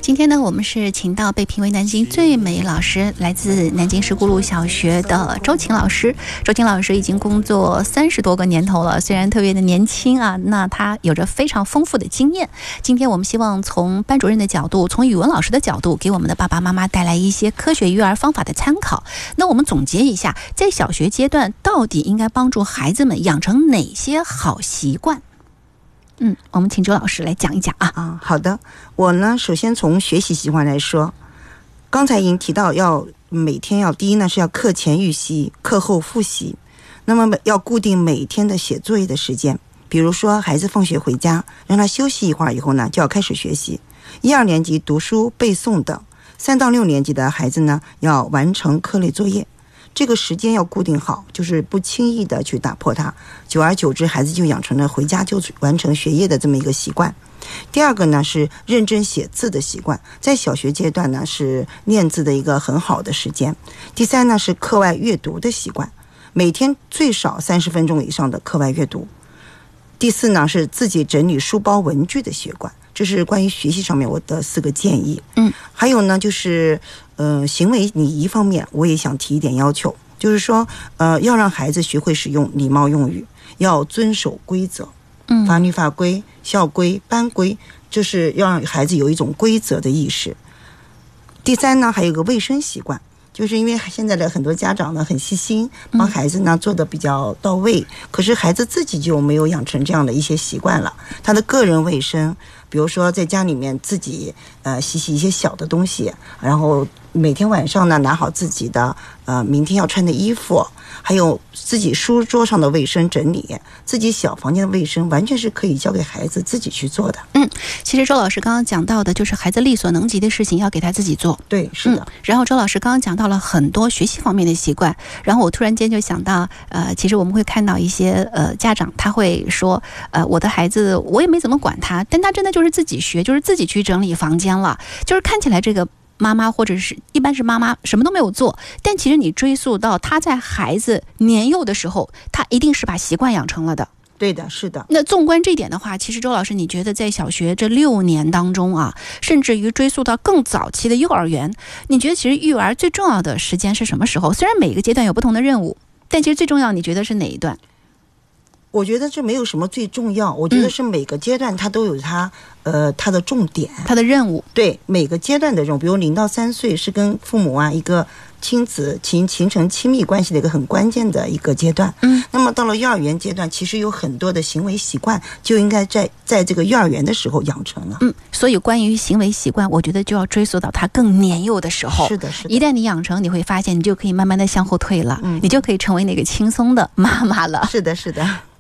今天呢，我们是请到被评为南京最美老师，来自南京石鼓路小学的周琴老师。周琴老师已经工作30多个年头了，虽然特别的年轻啊，那他有着非常丰富的经验。今天我们希望从班主任的角度，从语文老师的角度，给我们的爸爸妈妈带来一些科学育儿方法的参考。那我们总结一下，在小学阶段到底应该帮助孩子们养成哪些好习惯？我们请周老师来讲一讲啊。 好的，我呢，首先从学习习惯来说，刚才已经提到要每天要第一呢是要课前预习，课后复习，那么要固定每天的写作业的时间。比如说孩子放学回家，让他休息一会儿以后呢，就要开始学习。1、2年级读书背诵等，3到6年级的孩子呢要完成课类作业。这个时间要固定好，就是不轻易的去打破它，久而久之孩子就养成了回家就完成学业的这么一个习惯。第二个呢是认真写字的习惯，在小学阶段呢是练字的一个很好的时间。第三呢是课外阅读的习惯，每天最少30分钟以上的课外阅读。第四呢是自己整理书包文具的习惯，这是关于学习上面我的4个建议。还有呢就是行为礼仪方面，我也想提一点要求，就是说要让孩子学会使用礼貌用语，要遵守规则，法律法规、校规、班规，就是要让孩子有一种规则的意识。第三呢还有个卫生习惯，就是因为现在的很多家长呢很细心，帮孩子呢做的比较到位，可是孩子自己就没有养成这样的一些习惯了。他的个人卫生，比如说在家里面自己洗一些小的东西，然后每天晚上呢拿好自己的明天要穿的衣服，还有自己书桌上的卫生整理，自己小房间的卫生，完全是可以交给孩子自己去做的。 其实周老师刚刚讲到的就是孩子力所能及的事情要给他自己做。 对，是的。 然后周老师刚刚讲到了很多学习方面的习惯，然后我突然间就想到其实我们会看到一些家长他会说我的孩子我也没怎么管他，但他真的就是自己学，就是自己去整理房间了，就是看起来这个妈妈或者是一般是妈妈什么都没有做，但其实你追溯到他在孩子年幼的时候，他一定是把习惯养成了的。 对的，是的。 那纵观这一点的话，其实周老师你觉得在小学这6年当中啊，甚至于追溯到更早期的幼儿园，你觉得其实育儿最重要的时间是什么时候？虽然每个阶段有不同的任务，但其实最重要你觉得是哪一段？ 我觉得这没有什么最重要，我觉得是每个阶段它都有它的重点， 它的任务。 对，每个阶段的任务，比如0到3岁是跟父母一个亲子形成亲密关系的一个很关键的一个阶段。那么到了幼儿园阶段，其实有很多的行为习惯就应该在这个幼儿园的时候养成了。 所以关于行为习惯，我觉得就要追溯到他更年幼的时候。 是的，是的。 一旦你养成，你会发现你就可以慢慢的向后退了，你就可以成为那个轻松的妈妈了。 是的，是的。